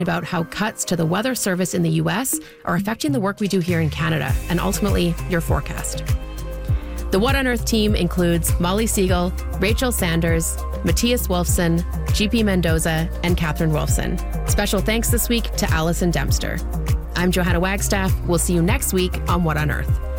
about how cuts to the weather service in the US are affecting the work we do here in Canada and ultimately your forecast. The What on Earth team includes Molly Siegel, Rachel Sanders, Matthias Wolfson, GP Mendoza, and Catherine Wolfson. Special thanks this week to Allison Dempster. I'm Johanna Wagstaff. We'll see you next week on What on Earth.